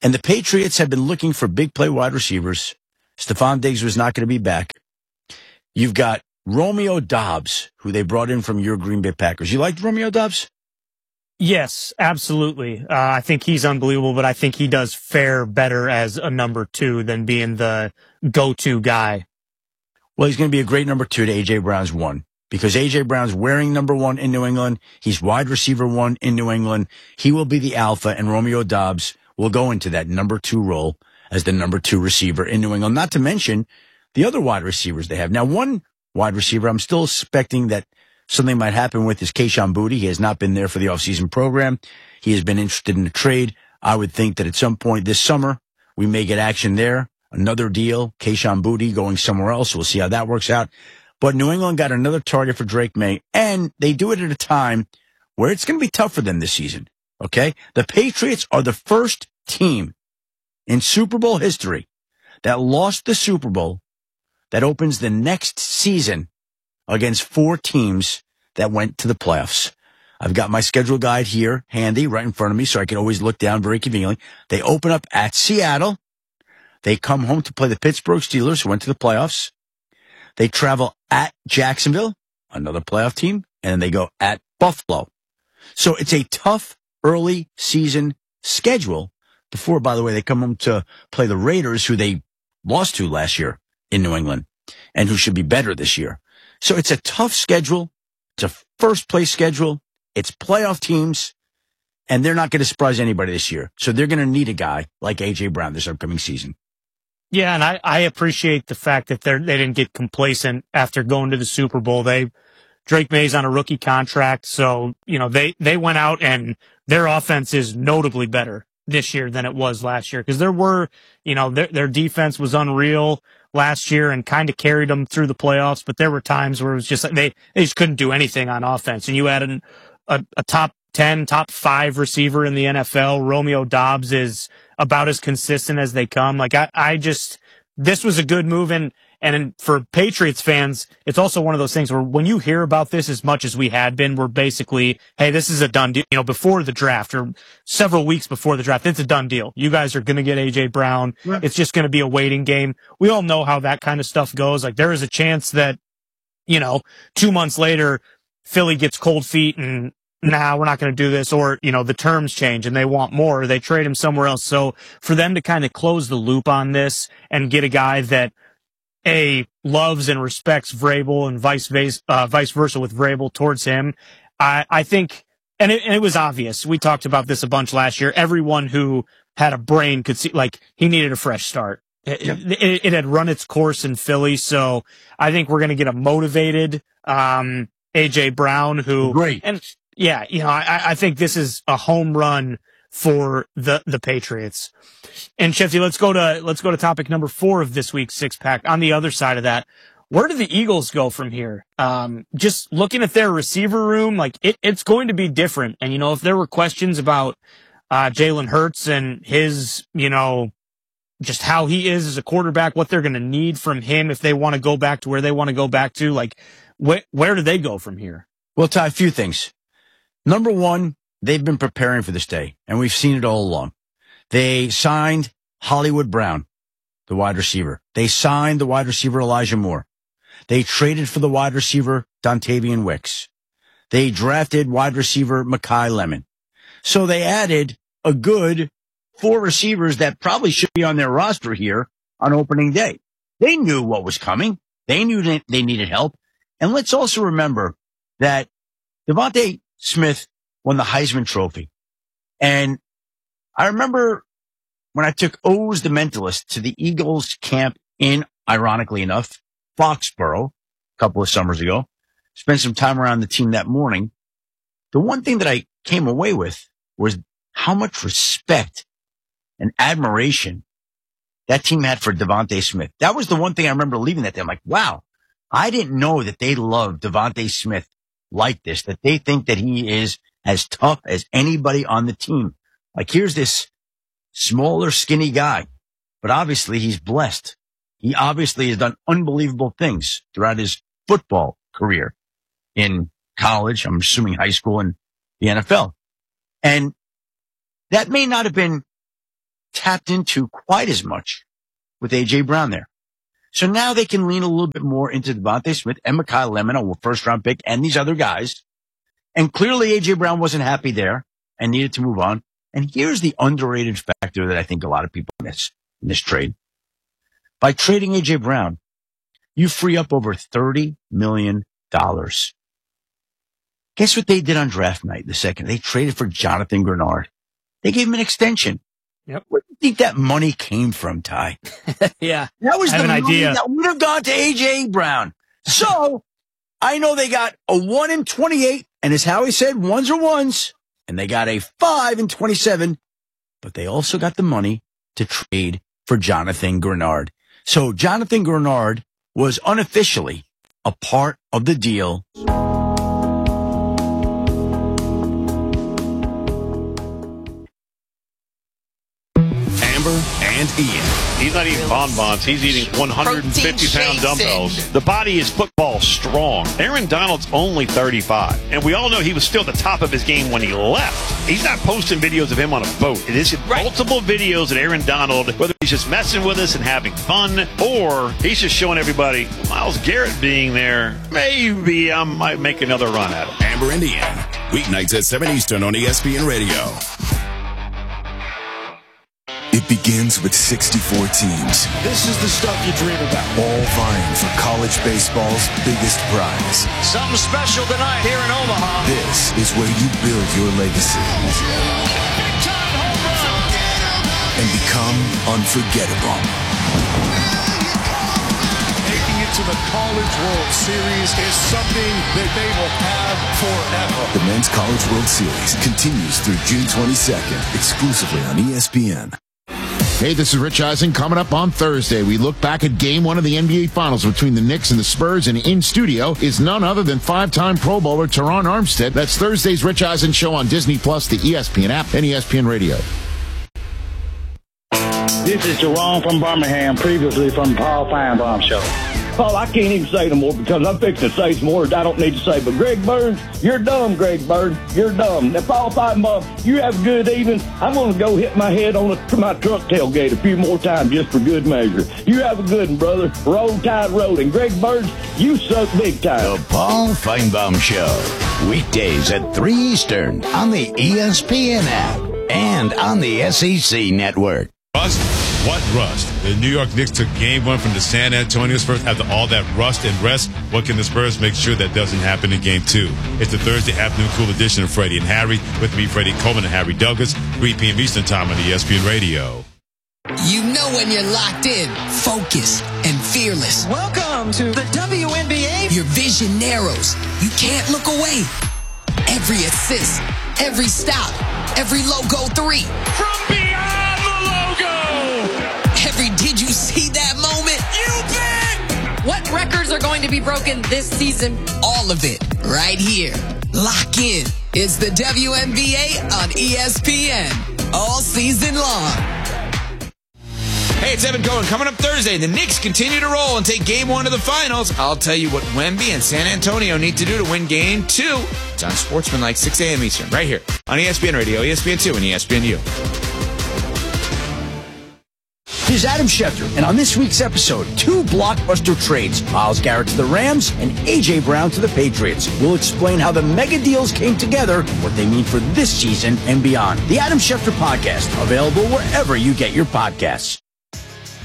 And the Patriots have been looking for big play wide receivers. Stephon Diggs was not going to be back. You've got Romeo Doubs, who they brought in from your Green Bay Packers. You liked Romeo Doubs? Yes, absolutely. I think he's unbelievable, but I think he does fare better as a number 2 than being the go-to guy. Well, he's going to be a great number 2 to A.J. Brown's 1 because A.J. Brown's wearing number 1 in New England. He's wide receiver 1 in New England. He will be the alpha, and Romeo Doubs will go into that number 2 role as the number 2 receiver in New England, not to mention the other wide receivers they have. Now, one wide receiver I'm still expecting that something might happen with is Kayshon Boutte. He has not been there for the offseason program. He has been interested in a trade. I would think that at some point this summer, we may get action there. Another deal, Kayshon Boutte going somewhere else. We'll see how that works out. But New England got another target for Drake May, and they do it at a time where it's going to be tough for them this season. Okay? The Patriots are the first team in Super Bowl history that lost the Super Bowl that opens the next season against 4 teams that went to the playoffs. I've got my schedule guide here handy right in front of me so I can always look down very conveniently. They open up at Seattle. They come home to play the Pittsburgh Steelers, who went to the playoffs. They travel at Jacksonville, another playoff team, and then they go at Buffalo. So it's a tough early season schedule before, by the way, they come home to play the Raiders, who they lost to last year in New England and who should be better this year. So it's a tough schedule. It's a first place schedule. It's playoff teams, and they're not going to surprise anybody this year. So they're going to need a guy like A.J. Brown this upcoming season. Yeah, and I appreciate the fact that they didn't get complacent after going to the Super Bowl. Drake May's on a rookie contract, so, they went out and their offense is notably better this year than it was last year. Because their defense was unreal last year and kind of carried them through the playoffs, but there were times where it was just like they just couldn't do anything on offense. And you had a top 10, top 5 receiver in the NFL. Romeo Doubs is about as consistent as they come. Like this was a good move. And for Patriots fans, it's also one of those things where when you hear about this as much as we had been, we're basically, hey, this is a done deal. Before the draft or several weeks before the draft, it's a done deal. You guys are going to get A.J. Brown. Yeah. It's just going to be a waiting game. We all know how that kind of stuff goes. Like there is a chance that, 2 months later, Philly gets cold feet and we're not going to do this, or, the terms change and they want more, or they trade him somewhere else. So for them to kind of close the loop on this and get a guy that loves and respects Vrabel and vice versa with Vrabel towards him, I think, and it was obvious. We talked about this a bunch last year. Everyone who had a brain could see, like, he needed a fresh start. It had run its course in Philly. So I think we're going to get a motivated, A.J. Brown who, great. And yeah, I think this is a home run for the Patriots. And Shefty, let's go to topic number 4 of this week's 6-pack. On the other side of that, where do the Eagles go from here? Just looking at their receiver room, like it's going to be different. And if there were questions about Jalen Hurts and his, just how he is as a quarterback, what they're going to need from him if they want to go back to where they want to go back to, like where do they go from here? Well, Ty, a few things. Number one, they've been preparing for this day, and we've seen it all along. They signed Hollywood Brown, the wide receiver. They signed the wide receiver Elijah Moore. They traded for the wide receiver Dontavian Wicks. They drafted wide receiver Mekhi Lemon. So they added a good 4 receivers that probably should be on their roster here on opening day. They knew what was coming. They knew they needed help. And let's also remember that Devontae Smith won the Heisman Trophy. And I remember when I took O's the Mentalist to the Eagles camp in, ironically enough, Foxborough a couple of summers ago, spent some time around the team that morning. The one thing that I came away with was how much respect and admiration that team had for Devontae Smith. That was the one thing I remember leaving that day. I'm like, wow, I didn't know that they love Devontae Smith like this, that they think that he is as tough as anybody on the team. Like, here's this smaller, skinny guy, but obviously he's blessed. He obviously has done unbelievable things throughout his football career in college, I'm assuming high school, and the NFL. And that may not have been tapped into quite as much with A.J. Brown there. So now they can lean a little bit more into Devontae Smith and Mekhi Lemon, a first-round pick, and these other guys. And clearly A.J. Brown wasn't happy there and needed to move on. And here's the underrated factor that I think a lot of people miss in this trade. By trading A.J. Brown, you free up over $30 million. Guess what they did on draft night the second? They traded for Jonathan Grenard. They gave him an extension. Yep. Where do you think that money came from, Ty? Yeah. That was the money idea that would have gone to A.J. Brown. So I know they got a 1 in 28, and as Howie said, ones are ones, and they got a 5 in 27, but they also got the money to trade for Jonathan Grenard. So Jonathan Grenard was unofficially a part of the deal. Amber and Ian. He's not eating bonbons. He's eating 150-pound dumbbells. The body is football strong. Aaron Donald's only 35. And we all know he was still at the top of his game when he left. He's not posting videos of him on a boat. It is multiple videos of Aaron Donald, whether he's just messing with us and having fun, or he's just showing everybody Myles Garrett being there. Maybe I might make another run at him. Amber and Ian. Weeknights at 7 Eastern on ESPN Radio. It begins with 64 teams. This is the stuff you dream about. All vying for college baseball's biggest prize. Something special tonight here in Omaha. This is where you build your legacy. Big time home run. And become unforgettable. Making it to the College World Series is something that they will have forever. The Men's College World Series continues through June 22nd, exclusively on ESPN. Hey, this is Rich Eisen. Coming up on Thursday, we look back at Game 1 of the NBA Finals between the Knicks and the Spurs, and in studio is none other than 5-time Pro Bowler Teron Armstead. That's Thursday's Rich Eisen Show on Disney+, the ESPN app, and ESPN Radio. This is Teron from Birmingham, previously from Paul Feinbaum Show. Paul, I can't even say no more because I'm fixing to say some words I don't need to say. But Greg Burns, you're dumb, Greg Burns. You're dumb. Now, Paul Feinbaum, you have a good evening. I'm going to go hit my head on my truck tailgate a few more times just for good measure. You have a good one, brother. Roll Tide Road. And Greg Burns, you suck big time. The Paul Feinbaum Show. Weekdays at 3 Eastern on the ESPN app and on the SEC Network. What rust? The New York Knicks took Game 1 from the San Antonio Spurs after all that rust and rest. What can the Spurs make sure that doesn't happen in Game 2? It's the Thursday afternoon cool edition of Freddie and Harry. With me, Freddie Coleman and Harry Douglas, 3 p.m. Eastern Time on ESPN Radio. You know when you're locked in, focused, and fearless. Welcome to the WNBA. Your vision narrows. You can't look away. Every assist, every stop, every logo 3. From beyond the logo. Every did you see that moment? You bet. What records are going to be broken this season? All of it right here. Lock in. It's the WNBA on ESPN all season long. Hey, it's Evan Cohen. Coming up Thursday, the Knicks continue to roll and take Game 1 of the Finals. I'll tell you what Wemby and San Antonio need to do to win Game 2. It's on Sportsmanlike, 6 a.m. Eastern, right here on ESPN Radio, ESPN2, and ESPNU. Here's Adam Schefter, and on this week's episode, 2 blockbuster trades. Myles Garrett to the Rams and A.J. Brown to the Patriots. We'll explain how the mega deals came together, what they mean for this season and beyond. The Adam Schefter Podcast, available wherever you get your podcasts.